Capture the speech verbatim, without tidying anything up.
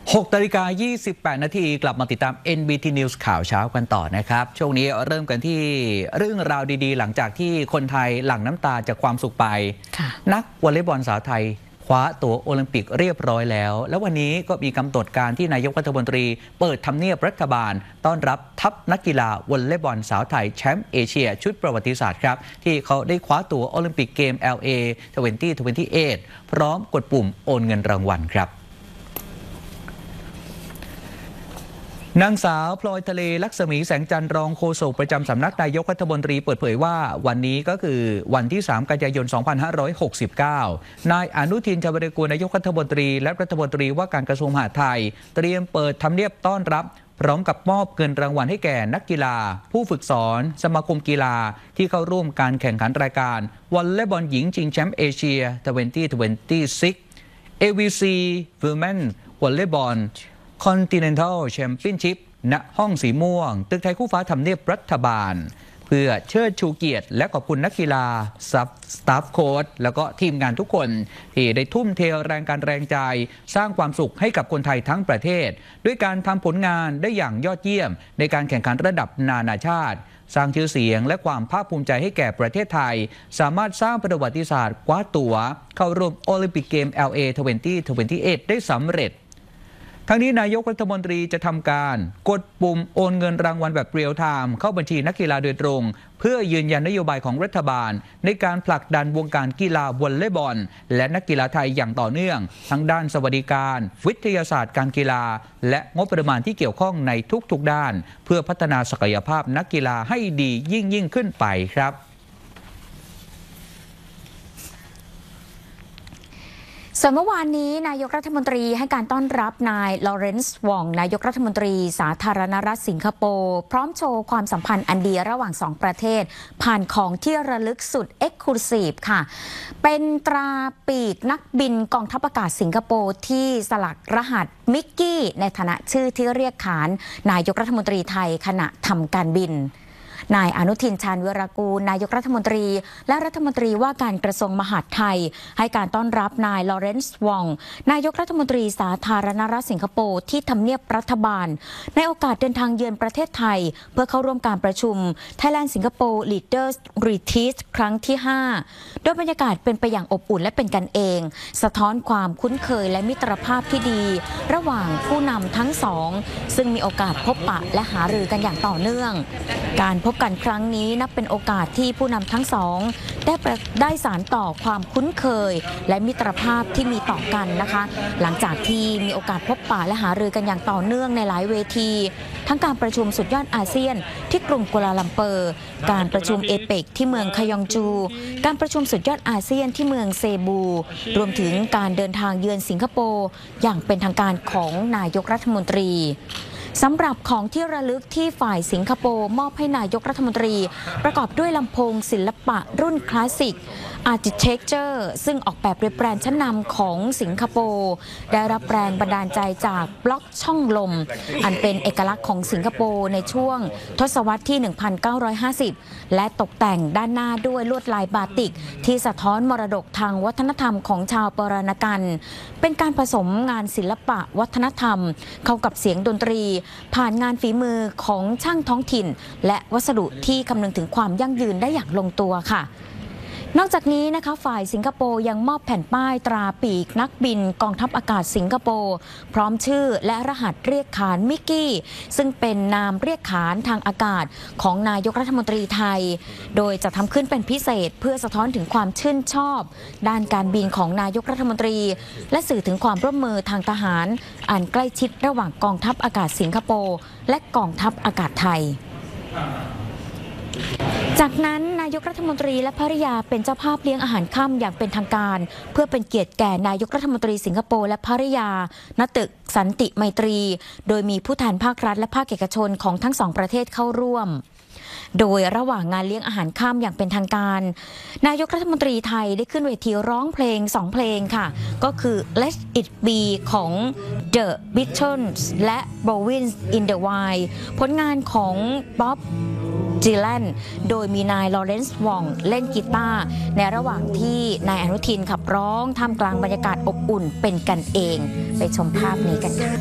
หกนาฬิกายี่สิบแปดนาทีกลับมาติดตาม เอ็น บี ที News ข่าวเช้ากันต่อนะครับช่วงนี้เริ่มกันที่เรื่องราวดีๆหลังจากที่คนไทยหลั่งน้ำตาจากความสุขไปนักวอลเลย์บอลสาวไทยคว้าตั๋วโอลิมปิกเรียบร้อยแล้วแล้ววันนี้ก็มีกำหนดการที่นายกรัฐมนตรีเปิดทำเนียบรัฐบาลต้อนรับทัพนักกีฬาวอลเลย์บอลสาวไทยแชมป์เอเชียชุดประวัติศาสตร์ครับที่เขาได้คว้าตั๋วโอลิมปิกเกม แอล เอ สองพันยี่สิบแปด พร้อมกดปุ่มโอนเงินรางวัลครับนางสาวพลอยทะเลลักษมีแสงจันทร์รองโฆษกประจำสำนักนายกรัฐมนตรีเปิดเผยว่าวันนี้ก็คือวันที่สามกันยายนสองพันห้าร้อยหกสิบเก้านายอนุทินชาญวิรากูลนายกรัฐมนตรีและรัฐมนตรีว่าการกระทรวงมหาดไทยเตรียมเปิดทำเนียบต้อนรับพร้อมกับมอบเงินรางวัลให้แก่นักกีฬาผู้ฝึกสอนสมาคมกีฬาที่เข้าร่วมการแข่งขันรายการวอลเลย์บอลหญิงชิงแชมป์เอเชียสองพันยี่สิบหก เอ วี ซี Women Volleyball Continental Championship ณห้องสีม่วงตึกไทยคู่ฟ้าทำเนียบรัฐบาลเพื่อเชิดชูเกียรติและขอบคุณนักกีฬาสตาฟโค้ชแล้วก็ทีมงานทุกคนที่ได้ทุ่มเทแรงการแรงใจสร้างความสุขให้กับคนไทยทั้งประเทศด้วยการทำผลงานได้อย่างยอดเยี่ยมในการแข่งขันระดับนานาชาติสร้างชื่อเสียงและความภาคภูมิใจให้แก่ประเทศไทยสามารถสร้างประวัติศาสตร์คว้าตั๋วเข้าร่วมโอลิมปิกเกม แอล เอ สองพันยี่สิบแปด ได้สำเร็จทั้งนี้นายกรัฐมนตรีจะทำการกดปุ่มโอนเงินรางวัลแบบเรียลไทม์เข้าบัญชีนักกีฬาโดยตรงเพื่อยืนยันนโยบายของรัฐบาลในการผลักดันวงการกีฬาวอลเลย์บอลและนักกีฬาไทยอย่างต่อเนื่องทั้งด้านสวัสดิการวิทยาศาสตร์การกีฬาและงบประมาณที่เกี่ยวข้องในทุกๆด้านเพื่อพัฒนาศักยภาพนักกีฬาให้ดียิ่งยิ่งขึ้นไปครับส่วนเมื่อวานนี้นายกรัฐมนตรีให้การต้อนรับนายลอเรนซ์วองนายกรัฐมนตรีสาธารณรัฐสิงคโปร์พร้อมโชว์ความสัมพันธ์อันดีระหว่างสองประเทศผ่านของที่ระลึกสุดเอ็กซ์คลูซีฟค่ะเป็นตราปีกนักบินกองทัพอากาศสิงคโปร์ที่สลักรหัสมิกกี้ในฐานะชื่อที่เรียกขานนายกรัฐมนตรีไทยขณะทำการบินนายอนุทินชาญวิรากูลนายกรัฐมนตรีและรัฐมนตรีว่าการกระทรวงมหาดไทยให้การต้อนรับนายลอเรนซ์วองนายกรัฐมนตรีสาธารณรัฐสิงคโปร์ที่ทำเนียบรัฐบาลในโอกาสเดินทางเยือนประเทศไทยเพื่อเข้าร่วมการประชุม Thailand Singapore Leaders Retreat ครั้งที่ห้าโดยบรรยากาศเป็นไปอย่างอบอุ่นและเป็นกันเองสะท้อนความคุ้นเคยและมิตรภาพที่ดีระหว่างผู้นำทั้งสองซึ่งมีโอกาสพบปะและหารือกันอย่างต่อเนื่องการพบกันครั้งนี้นับเป็นโอกาสที่ผู้นำทั้งสองได้ได้สานต่อความคุ้นเคยและมิตรภาพที่มีต่อกันนะคะหลังจากที่มีโอกาสพบปะและหารือกันอย่างต่อเนื่องในหลายเวทีทั้งการประชุมสุดยอดอาเซียนที่กรุงกัวลาลัมเปอร์การประชุมเอเปกที่เมืองคยองจูการประชุมสุดยอดอาเซียนที่เมืองเซบูรวมถึงการเดินทางเยือนสิงคโปร์อย่างเป็นทางการของนายกรัฐมนตรีสำหรับของที่ระลึกที่ฝ่ายสิงคโปร์มอบให้นายกรัฐมนตรีประกอบด้วยลำโพงศิลปะรุ่นคลาสสิก Architecture ซึ่งออกแบบโดยแบรนด์ชั้นนำของสิงคโปร์ได้รับแรงบันดาลใจจากบล็อกช่องลมอันเป็นเอกลักษณ์ของสิงคโปร์ในช่วงทศวรรษที่ หนึ่งพันเก้าร้อยห้าสิบ และตกแต่งด้านหน้าด้วยลวดลายบาติกที่สะท้อนมรดกทางวัฒนธรรมของชาวปรณกันเป็นการผสมงานศิลปะวัฒนธรรมเข้ากับเสียงดนตรีผ่านงานฝีมือของช่างท้องถิ่นและวัสดุที่คำนึงถึงความยั่งยืนได้อย่างลงตัวค่ะนอกจากนี้นะคะฝ่ายสิงคโปร์ยังมอบแผ่นป้ายตราปีกนักบินกองทัพอากาศสิงคโปร์พร้อมชื่อและรหัสเรียกขานมิกกี้ซึ่งเป็นนามเรียกขานทางอากาศของนายกรัฐมนตรีไทยโดยจะทำขึ้นเป็นพิเศษเพื่อสะท้อนถึงความชื่นชอบด้านการบินของนายกรัฐมนตรีและสื่อถึงความร่วมมือทางทหารอันใกล้ชิดระหว่างกองทัพอากาศสิงคโปร์และกองทัพอากาศไทยจากนั้นนายกรัฐมนตรีและภริยาเป็นเจ้าภาพเลี้ยงอาหารค่ำอย่างเป็นทางการเพื่อเป็นเกียรติแก่นายกรัฐมนตรีสิงคโปร์และภริยาณตึกสันติไมตรีโดยมีผู้แทนภาครัฐและภาคเอกชนของทั้งสองประเทศเข้าร่วมโดยระหว่างงานเลี้ยงอาหารค่ำอย่างเป็นทางการนายกรัฐมนตรีไทยได้ขึ้นเวทีร้องเพลงสองเพลงค่ะก็คือ Let It Be ของ The Beatles และ Blowing in the Wind ผลงานของ Bobจีแลนโดยมีนายลอเรนซ์วองเล่นกีตาร์ในระหว่างที่นายอนุทินขับร้องท่ามกลางบรรยากาศอบอุ่นเป็นกันเองไปชมภาพนี้กันค่ะ